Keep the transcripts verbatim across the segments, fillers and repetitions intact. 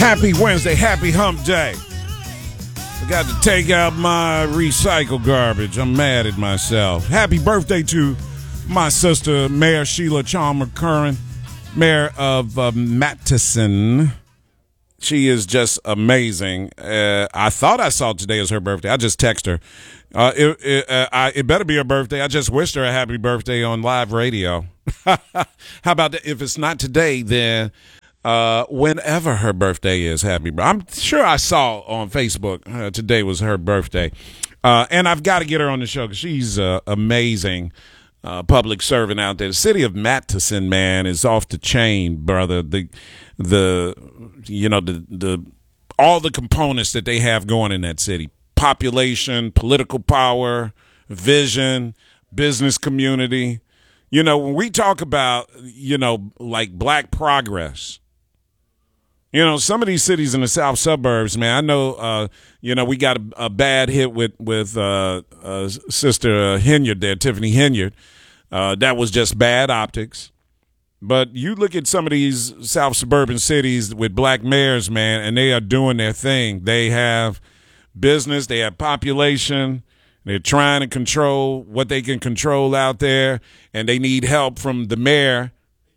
Happy Wednesday, happy hump day. I got to take out my recycle garbage. I'm mad at myself. Happy birthday to my sister, Mayor Sheila Chalmer Curran, Mayor of uh, Matteson. She is just amazing. Uh, I thought I saw today as her birthday. I just texted her. Uh, it, it, uh, I, it better be her birthday. I just wished her a happy birthday on live radio. How about that? If it's not today, then uh, whenever her birthday is, happy birthday. I'm sure I saw on Facebook uh, today was her birthday. Uh, and I've got to get her on the show because she's uh, amazing. Uh, public servant out there. The city of Matteson, man, is off the chain, brother. The, the, you know, the, the, all the components that they have going in that city: population, political power, vision, business community. You know, when we talk about, you know, like black progress, you know, some of these cities in the south suburbs, man, I know, uh, you know, we got a, a bad hit with, with uh, uh, Sister Henyard there, Tiffany Henyard. Uh, that was just bad optics. But you look at some of these south suburban cities with black mayors, man, and they are doing their thing. They have business, they have population, they're trying to control what they can control out there, and they need help from the mayor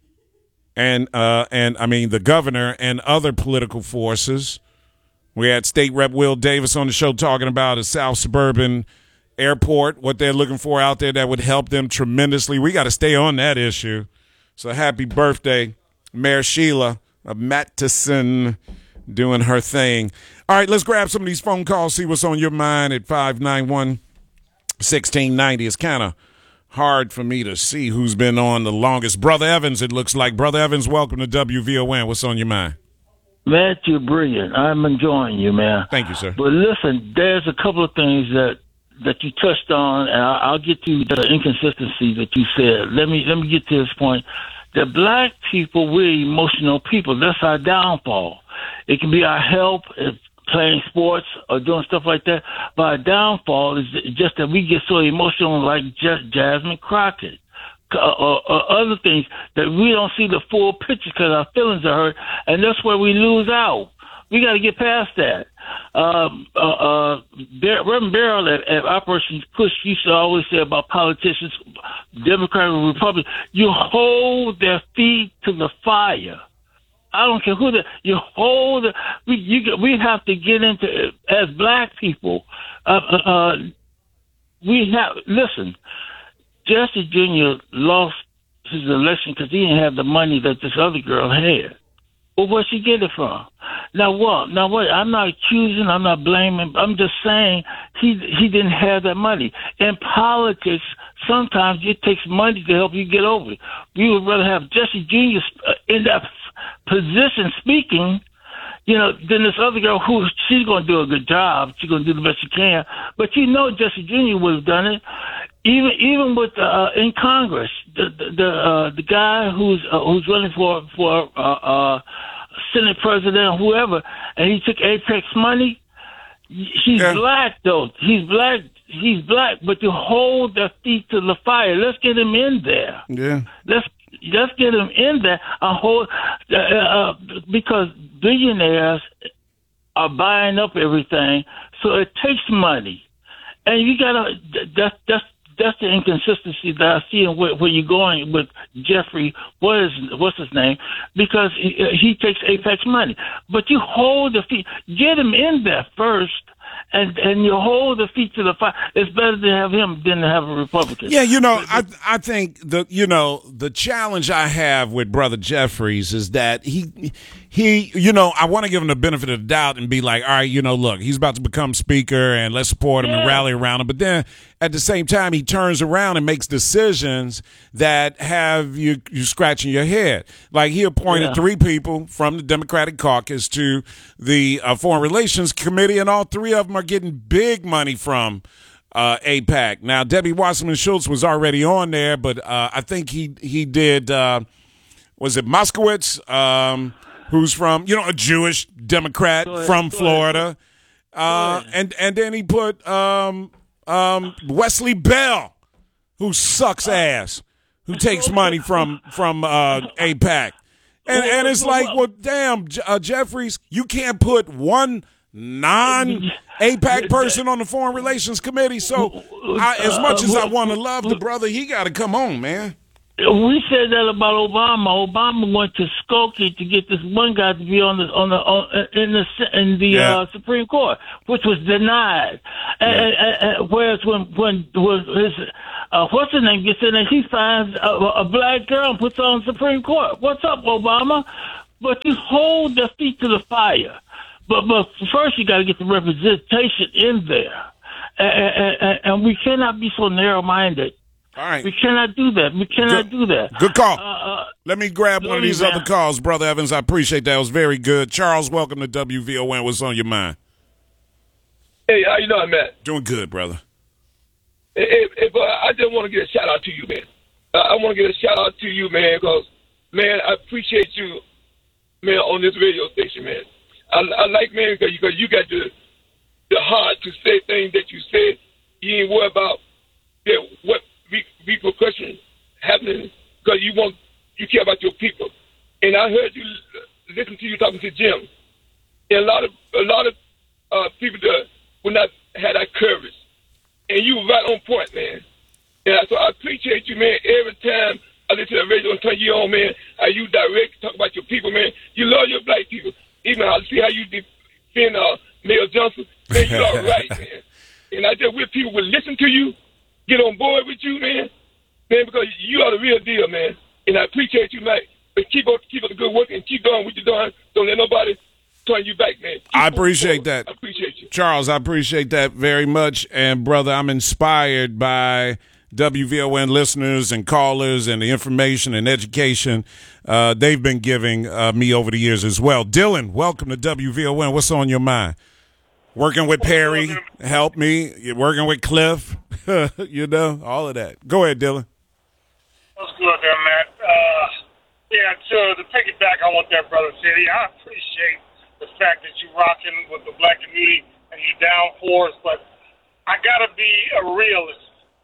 and, uh, and I mean, the governor and other political forces. We had State Rep Will Davis on the show talking about a south suburban airport, what they're looking for out there that would help them tremendously. We got to stay on that issue. So happy birthday, Mayor Sheila of Matteson, doing her thing. All right, let's grab some of these phone calls, see what's on your mind at five nine one, one six nine zero. It's kind of hard for me to see who's been on the longest. Brother Evans, it looks like. Brother Evans, welcome to W V O N. What's on your mind? Matt, you're brilliant. I'm enjoying you, man. Thank you, sir. But listen, there's a couple of things that that you touched on, and I'll, I'll get to the inconsistency that you said. Let me let me get to this point. The black people, we're emotional people. That's our downfall. It can be our help if playing sports or doing stuff like that, but our downfall is just that we get so emotional, like just Jasmine Crockett. Uh, or, or other things that we don't see the full picture because our feelings are hurt, and that's where we lose out. We got to get past that. Um, uh, uh, Bar- Reverend Barrel at, at Operation Push used to always say about politicians, Democrat or Republican, you hold their feet to the fire. I don't care who the you hold. The, we you we have to get into as black people. Uh, uh, uh, we have listen. Jesse Junior lost his election because he didn't have the money that this other girl had. Well, where'd she get it from? Now what? Now what? I'm not accusing. I'm not blaming. I'm just saying he he didn't have that money. In politics, sometimes it takes money to help you get over it. We would rather have Jesse Junior in that position speaking, you know, than this other girl who she's going to do a good job. She's going to do the best she can. But you know, Jesse Junior would have done it. Even even with uh, in Congress, the the the, uh, the guy who's uh, who's running for for uh, uh, Senate president or whoever, and he took Apex money. He's yeah. black though. He's black. He's black. But you hold their feet to the fire. Let's get him in there. Yeah. Let's let's get him in there. A whole uh, uh, because billionaires are buying up everything, so it takes money, and you gotta. That's that's. That's the inconsistency that I see in where, where you're going with Jeffrey. What is what's his name? Because he, he takes Apex money, but you hold the feet, get him in there first, and and you hold the feet to the fire. It's better to have him than to have a Republican. Yeah, you know, I I think the you know the challenge I have with Brother Jeffries is that he he you know I want to give him the benefit of the doubt and be like, all right, you know, look, he's about to become speaker and let's support him yeah. and rally around him, but then at the same time he turns around and makes decisions that have you you scratching your head. Like he appointed yeah. three people from the Democratic caucus to the uh, Foreign Relations Committee, and all three of them are getting big money from uh, AIPAC. Now, Debbie Wasserman Schultz was already on there, but uh, I think he he did. Uh, was it Moskowitz, um, who's from you know a Jewish Democrat go ahead, from Florida, uh, and and then he put um, um, Wesley Bell, who sucks ass, who takes money from from uh, AIPAC. And well, and it's well, like, well, well, damn, uh, Jeffries, you can't put one non-AIPAC person on the Foreign Relations Committee. So, I, as much as I want to love the brother, he got to come on, man. We said that about Obama. Obama went to Skokie to get this one guy to be on the on the on, in the in the Yeah. uh, Supreme Court, which was denied. And, Yeah. and, and, whereas when when when his uh, what's her name gets in there, he finds a, a black girl and puts her on the Supreme Court. What's up, Obama? But you hold their feet to the fire. But but first you got to get the representation in there, and, and, and we cannot be so narrow-minded. All right. We cannot do that. We cannot Good, do that. Good call. Uh, uh, Let me grab one of these man. other calls, Brother Evans. I appreciate that. It was very good. Charles, welcome to W V O N. What's on your mind? Hey, how you doing, man? Doing good, brother. Hey, hey, hey, but I just want to get a shout out to you, man. Uh, I want to get a shout out to you, man, because, man, I appreciate you, man, on this radio station, man. I, I like, man, because you, you got the the heart to say things that you said. You ain't worry about yeah, what re- repercussions happening because you want you care about your people. And I heard you listen to you talking to Jim. And a lot of a lot of uh, people that would not have that courage. And you were right on point, man. And so I appreciate you, man. Every time I listen to the radio and turn you on, man, how you direct talk about your people, man. You love your black people. Even I see how you defend uh, Mayor Johnson. Man, you're all right, man. And I just wish people would listen to you, get on board with you, man. Man, because you are the real deal, man. And I appreciate you, man. But keep up, keep up the good work and keep doing what you're doing. Don't let nobody turn you back, man. Keep I appreciate that. I appreciate you. Charles, I appreciate that very much. And, brother, I'm inspired by W V O N listeners and callers and the information and education uh, they've been giving uh, me over the years as well. Dylan, welcome to W V O N. What's on your mind? Working with Perry, help me. You're working with Cliff, you know, all of that. Go ahead, Dylan. What's good there, Matt? Uh, yeah, to, to piggyback on what that brother said, yeah, I appreciate the fact that you're rocking with the black community and you're down for us, but I got to be a realist.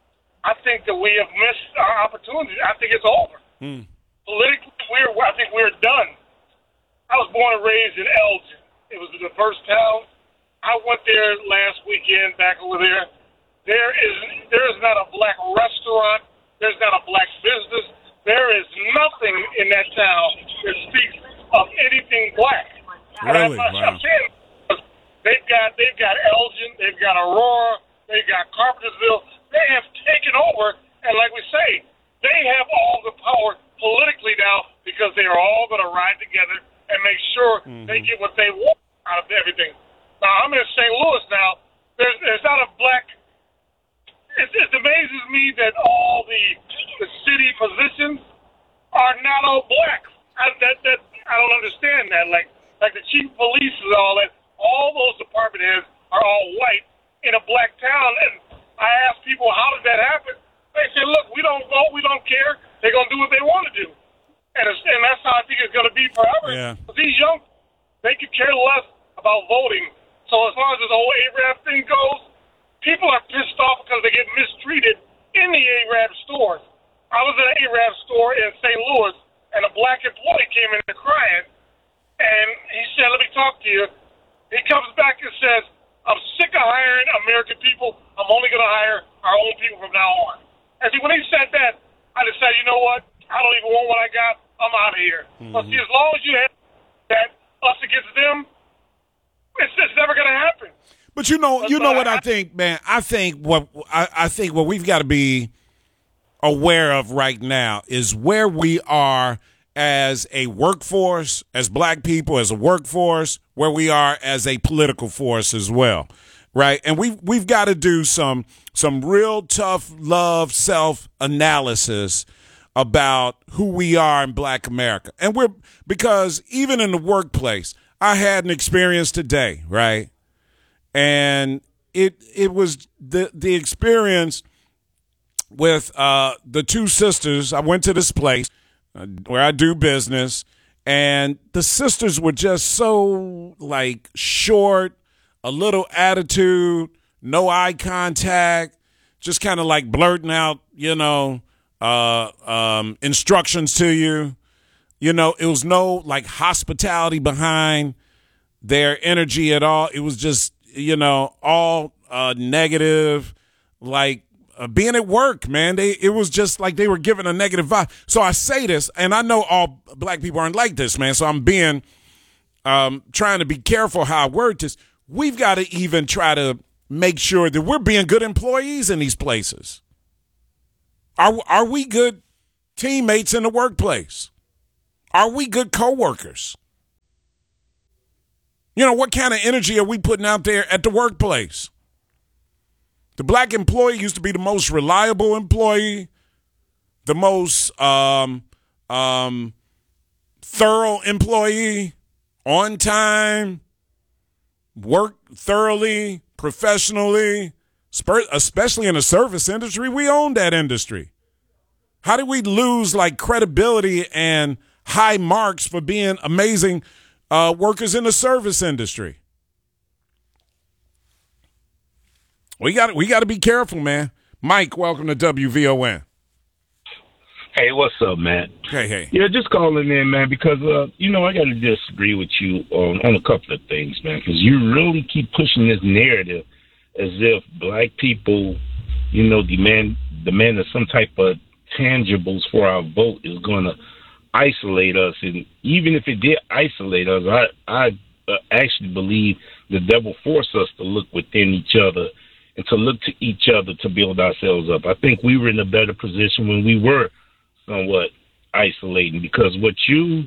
I think that we have missed our opportunity. I think it's over. Hmm. Politically, we're, I think we're done. I was born and raised in Elgin. It was a diverse town. I went there last weekend, back over there. There is there is not a black restaurant. There's not a black business. There is nothing in that town that speaks of anything black. Really? I'm, Wow. I'm saying they've got they've got Elgin, they've got Aurora, they've got Carpentersville. They have taken over, and like we say, they have all the power politically now because they are all going to ride together and make sure mm-hmm. they get what they want out of everything. Now, I'm in Saint Louis now. There's, there's not a black. It, it amazes me that all the the city positions are not all black. I, that that I don't understand that. Like like the chief of police and all that. All those department heads are all white in a black town. And I ask people, how did that happen? They say, look, we don't vote, we don't care. They're gonna do what they want to do, and it's, and that's how I think it's gonna be forever. Yeah. But these young, they could care less about voting. So as far as this whole A R A B thing goes, people are pissed off because they get mistreated in the A R A B stores. I was in an A R A B store in Saint Louis, and a black employee came in there crying, and he said, let me talk to you. He comes back and says, I'm sick of hiring American people. I'm only going to hire our own people from now on. And see, when he said that, I decided, you know what? I don't even want what I got. I'm out of here. Mm-hmm. But see, as long as you have that us against them, it's just never going to happen. But you know, But, you know uh, what I think, man. I think what I, I think what we've got to be aware of right now is where we are as a workforce, as black people, as a workforce, where we are as a political force as well, right? And we we've got to do some some real tough love self analysis about who we are in Black America, and we're because even in the workplace, I had an experience today, right? And it it was the the experience with uh, the two sisters. I went to this place uh, where I do business, and the sisters were just so like short, a little attitude, no eye contact, just kind of like blurting out, you know, uh, um, instructions to you. You know, it was no like hospitality behind their energy at all. It was just, you know, all uh, negative, like uh, being at work, man. They it was just like they were giving a negative vibe. So I say this, and I know all black people aren't like this, man. So I'm being um, trying to be careful how I word this. We've got to even try to make sure that we're being good employees in these places. Are are we good teammates in the workplace? Are we good coworkers? You know, what kind of energy are we putting out there at the workplace? The black employee used to be the most reliable employee, the most um, um, thorough employee, on time, work thoroughly, professionally, especially in the service industry. We own that industry. How did we lose like credibility and high marks for being amazing uh, workers in the service industry? We got we got to be careful, man. Mike, welcome to W V O N. Hey, what's up, man? Hey, hey. Yeah, just calling in, man, because, uh, you know, I got to disagree with you on, on a couple of things, man, because you really keep pushing this narrative as if black people, you know, demand demanding some type of tangibles for our vote is going to isolate us. And even if it did isolate us, I, I uh, actually believe the devil forced us to look within each other and to look to each other to build ourselves up. I think we were in a better position when we were somewhat isolating, because what you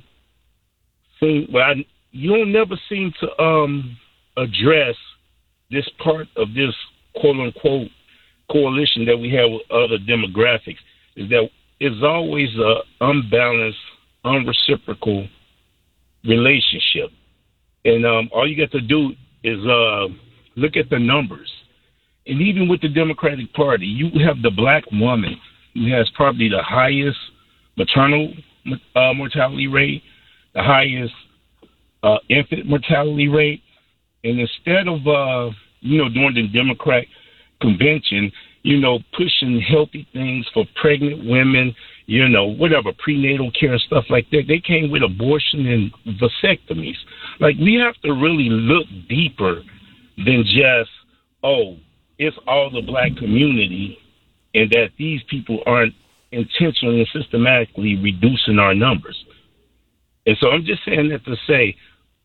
seem, well, I, you don't never seem to um, address this part of this quote unquote coalition that we have with other demographics, is that it's always a unbalanced, unreciprocal relationship. And um, all you got to do is uh, look at the numbers. And even with the Democratic Party, you have the black woman who has probably the highest maternal uh, mortality rate, the highest uh, infant mortality rate. And instead of, uh, you know, during the Democrat convention, you know, pushing healthy things for pregnant women, you know, whatever, prenatal care and stuff like that, they came with abortion and vasectomies. Like, we have to really look deeper than just, oh, it's all the black community, and that these people aren't intentionally and systematically reducing our numbers. And so I'm just saying that to say,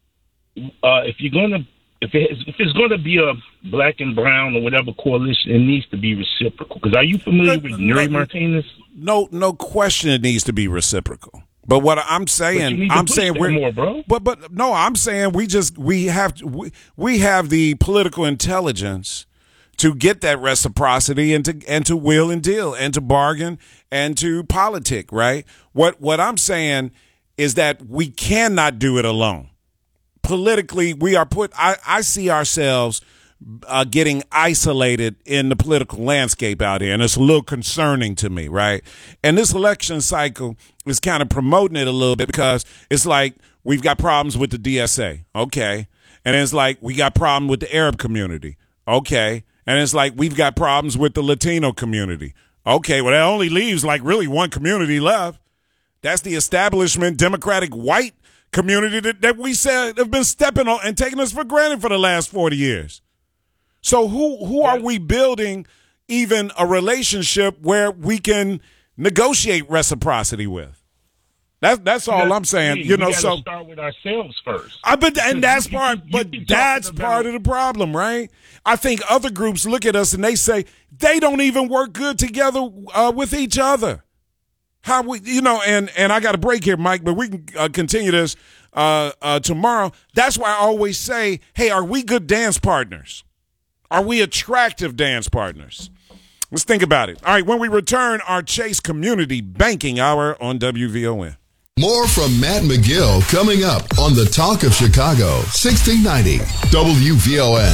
uh, if you're going to, if, it is, if it's going to be a black and brown or whatever coalition, it needs to be reciprocal. Because are you familiar with Nuri Martinez? No, no question it needs to be reciprocal. But what I'm saying, I'm saying we're more, bro. But but no, I'm saying we just we have we, we have the political intelligence to get that reciprocity and to and to wheel and deal and to bargain and to politic, right? What what I'm saying is that we cannot do it alone. Politically, we are put. I, I see ourselves uh, getting isolated in the political landscape out here, and it's a little concerning to me, right? And this election cycle is kind of promoting it a little bit, because it's like we've got problems with the D S A, okay, and it's like we got problem with the Arab community, okay. And it's like we've got problems with the Latino community. Okay, well, that only leaves like really one community left. That's the establishment Democratic white community that, that we said have been stepping on and taking us for granted for the last forty years. So who who are we building even a relationship where we can negotiate reciprocity with? That's that's all that's I'm saying. Me. You know, we so start with ourselves first. I but and that's you, part. you, but you that's about, part of the problem, right? I think other groups look at us and they say they don't even work good together uh, with each other. How we, you know, and and I got a break here, Mike, but we can uh, continue this uh, uh, tomorrow. That's why I always say, hey, are we good dance partners? Are we attractive dance partners? Let's think about it. All right, when we return, our Chase Community Banking Hour on W V O N. More from Matt McGill coming up on the Talk of Chicago, sixteen ninety W V O N.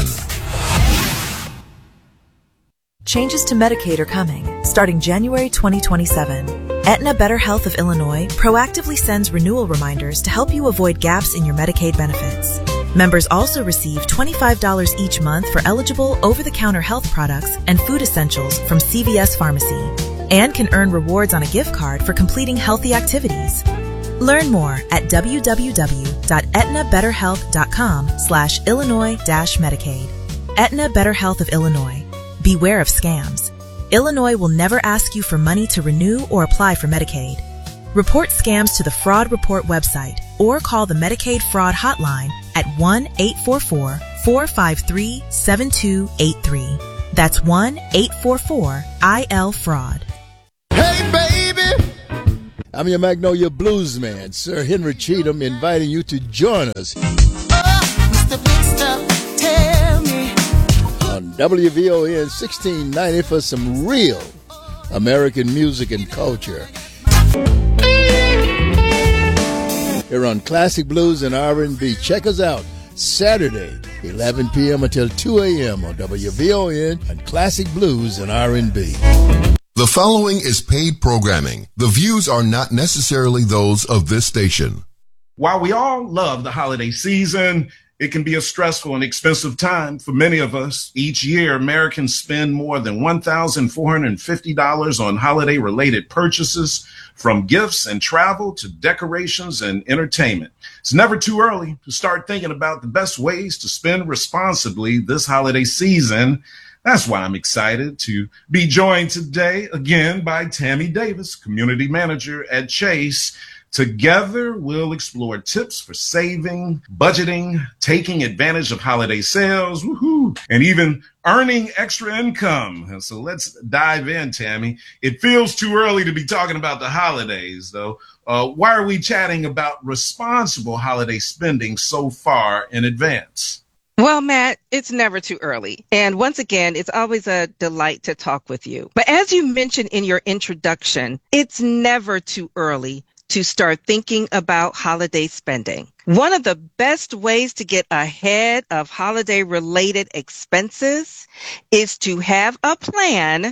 Changes to Medicaid are coming, starting January twenty twenty-seven. Aetna Better Health of Illinois proactively sends renewal reminders to help you avoid gaps in your Medicaid benefits. Members also receive twenty-five dollars each month for eligible over-the-counter health products and food essentials from C V S Pharmacy, and can earn rewards on a gift card for completing healthy activities. Learn more at www.aetnabetterhealth.com slash Illinois dash Medicaid. Aetna Better Health of Illinois. Beware of scams. Illinois will never ask you for money to renew or apply for Medicaid. Report scams to the Fraud Report website or call the Medicaid Fraud Hotline at one eight four four, four five three, seven two eight three. That's one eight four four I L fraud. Hey, baby! I'm your Magnolia Blues man, Sir Henry Cheatham, inviting you to join us Oh, Mister Big Stuff, tell me. on W V O N sixteen ninety for some real American music and culture. Here on Classic Blues and R and B. Check us out Saturday, eleven p.m. until two a.m. on W V O N and Classic Blues and R and B. The following is paid programming. The views are not necessarily those of this station. While we all love the holiday season, it can be a stressful and expensive time for many of us. Each year, Americans spend more than one thousand four hundred fifty dollars on holiday-related purchases, from gifts and travel to decorations and entertainment. It's never too early to start thinking about the best ways to spend responsibly this holiday season. That's why I'm excited to be joined today again by Tammy Davis, Community Manager at Chase. Together, we'll explore tips for saving, budgeting, taking advantage of holiday sales, woohoo, and even earning extra income. And so let's dive in, Tammy. It feels too early to be talking about the holidays, though. Uh, why are we chatting about responsible holiday spending so far in advance? Well, Matt, it's never too early. And once again, it's always a delight to talk with you. But as you mentioned in your introduction, it's never too early to start thinking about holiday spending. One of the best ways to get ahead of holiday-related expenses is to have a plan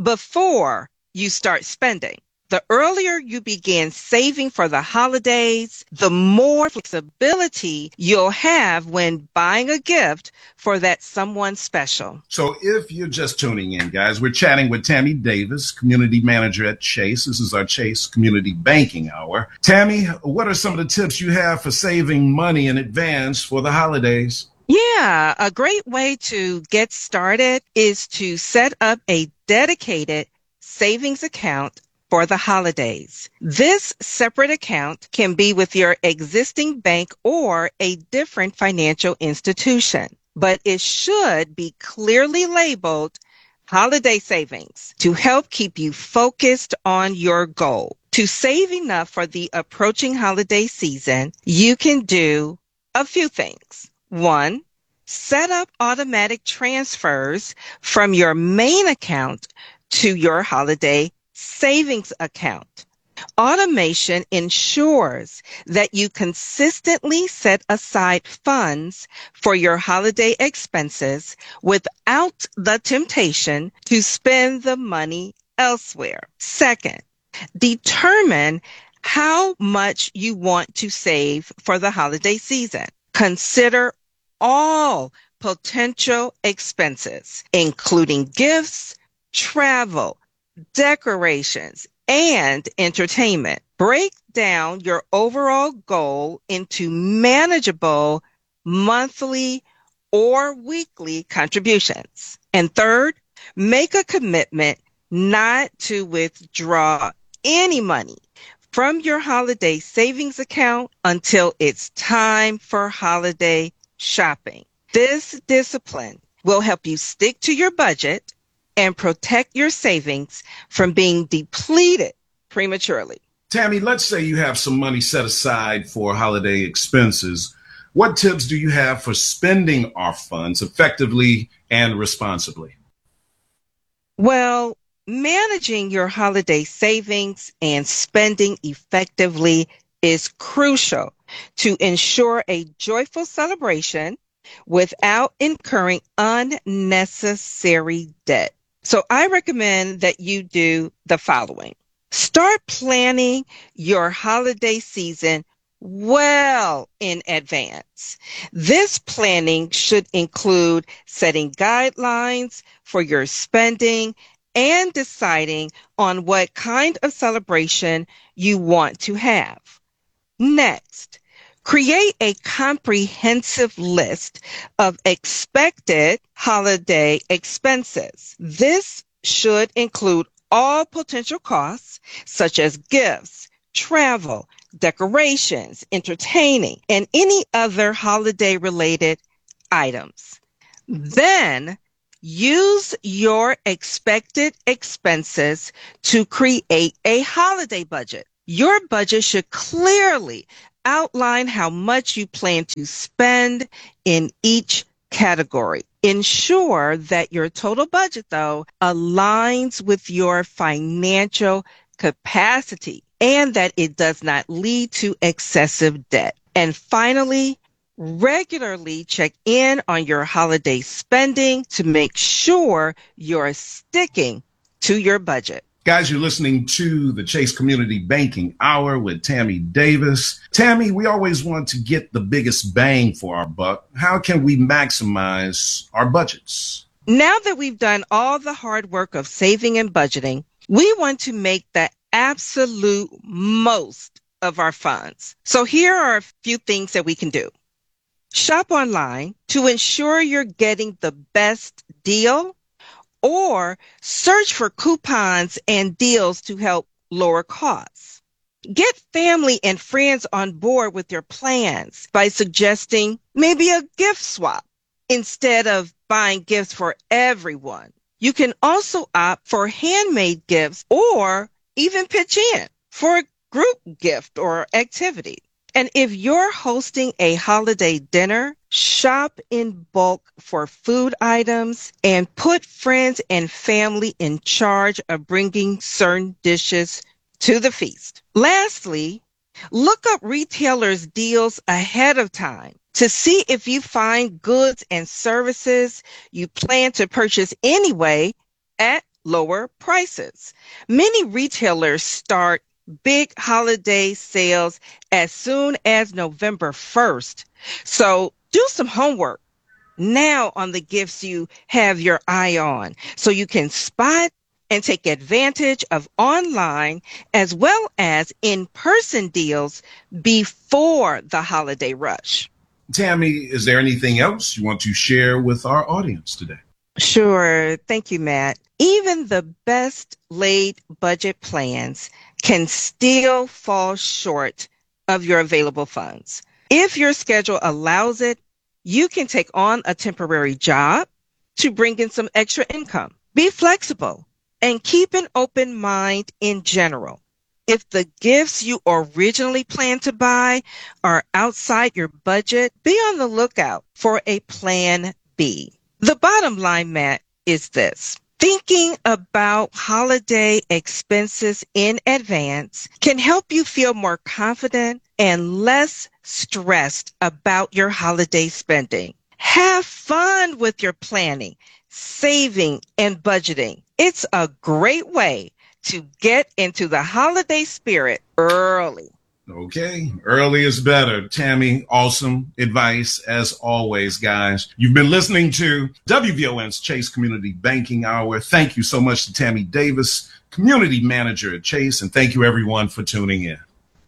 before you start spending. The earlier you begin saving for the holidays, the more flexibility you'll have when buying a gift for that someone special. So if you're just tuning in, guys, we're chatting with Tammy Davis, Community Manager at Chase. This is our Chase Community Banking Hour. Tammy, what are some of the tips you have for saving money in advance for the holidays? Yeah, a great way to get started is to set up a dedicated savings account for the holidays. This separate account can be with your existing bank or a different financial institution, but it should be clearly labeled holiday savings to help keep you focused on your goal. To save enough for the approaching holiday season, you can do a few things. One, set up automatic transfers from your main account to your holiday savings account. Automation ensures that you consistently set aside funds for your holiday expenses without the temptation to spend the money elsewhere. Second, determine how much you want to save for the holiday season. Consider all potential expenses, including gifts, travel, decorations, and entertainment. Break down your overall goal into manageable monthly or weekly contributions. And third, make a commitment not to withdraw any money from your holiday savings account until it's time for holiday shopping. This discipline will help you stick to your budget and protect your savings from being depleted prematurely. Tammy, let's say you have some money set aside for holiday expenses. What tips do you have for spending our funds effectively and responsibly? Well, managing your holiday savings and spending effectively is crucial to ensure a joyful celebration without incurring unnecessary debt. So I recommend that you do the following. Start planning your holiday season well in advance. This planning should include setting guidelines for your spending and deciding on what kind of celebration you want to have. Next, create a comprehensive list of expected holiday expenses. This should include all potential costs, such as gifts, travel, decorations, entertaining, and any other holiday-related items. Then, use your expected expenses to create a holiday budget. Your budget should clearly outline how much you plan to spend in each category. Ensure that your total budget, though, aligns with your financial capacity and that it does not lead to excessive debt. And finally, regularly check in on your holiday spending to make sure you're sticking to your budget. Guys, you're listening to the Chase Community Banking Hour with Tammy Davis. Tammy, we always want to get the biggest bang for our buck. How can we maximize our budgets? Now that we've done all the hard work of saving and budgeting, we want to make the absolute most of our funds. So here are a few things that we can do. Shop online to ensure you're getting the best deal, or search for coupons and deals to help lower costs. Get family and friends on board with your plans by suggesting maybe a gift swap instead of buying gifts for everyone. You can also opt for handmade gifts or even pitch in for a group gift or activity. And if you're hosting a holiday dinner, shop in bulk for food items and put friends and family in charge of bringing certain dishes to the feast. Lastly, look up retailers' deals ahead of time to see if you find goods and services you plan to purchase anyway at lower prices. Many retailers start big holiday sales as soon as November first. So do some homework now on the gifts you have your eye on so you can spot and take advantage of online as well as in-person deals before the holiday rush. Tammy, is there anything else you want to share with our audience today? Sure. Thank you, Matt. Even the best laid budget plans can still fall short of your available funds. If your schedule allows it, you can take on a temporary job to bring in some extra income. Be flexible and keep an open mind in general. If the gifts you originally planned to buy are outside your budget, be on the lookout for a plan B. The bottom line, Matt, is this. Thinking about holiday expenses in advance can help you feel more confident and less stressed about your holiday spending. Have fun with your planning, saving, and budgeting. It's a great way to get into the holiday spirit early. Okay, early is better. Tammy, awesome advice as always, guys. You've been listening to W V O N's Chase Community Banking Hour. Thank you so much to Tammy Davis, Community Manager at Chase, and thank you everyone for tuning in.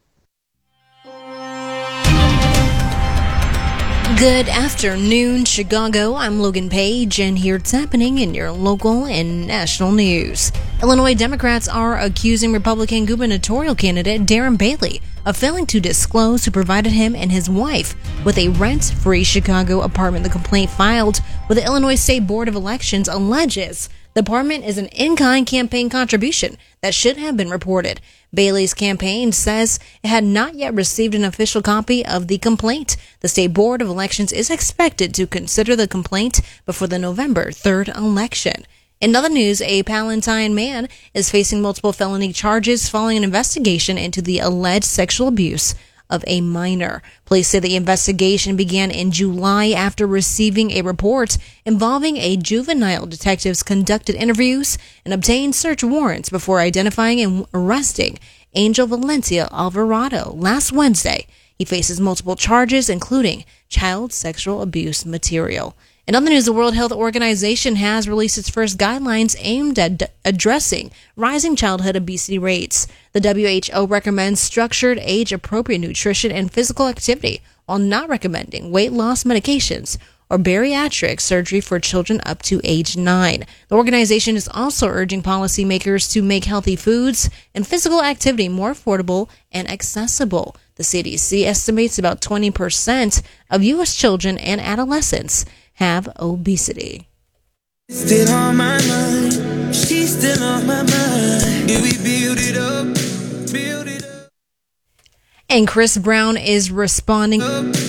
Good afternoon, Chicago. I'm Logan Page, and here's happening in your local and national news. Illinois Democrats are accusing Republican gubernatorial candidate Darren Bailey of failing to disclose who provided him and his wife with a rent-free Chicago apartment. The complaint filed with the Illinois State Board of Elections alleges the apartment is an in-kind campaign contribution that should have been reported. Bailey's campaign says it had not yet received an official copy of the complaint. The State Board of Elections is expected to consider the complaint before the November third election. In other news, a Palatine man is facing multiple felony charges following an investigation into the alleged sexual abuse of a minor. Police say the investigation began in July after receiving a report involving a juvenile. Detectives conducted interviews and obtained search warrants before identifying and arresting Angel Valencia Alvarado last Wednesday. He faces multiple charges, including child sexual abuse material. In other news, the World Health Organization has released its first guidelines aimed at d- addressing rising childhood obesity rates. The W H O recommends structured, age-appropriate nutrition and physical activity, while not recommending weight loss medications or bariatric surgery for children up to age nine. The organization is also urging policymakers to make healthy foods and physical activity more affordable and accessible. The C D C estimates about twenty percent of U S children and adolescents have obesity. Still on my mind, she's still on my mind. Did we build it up, build it up? And Chris Brown is responding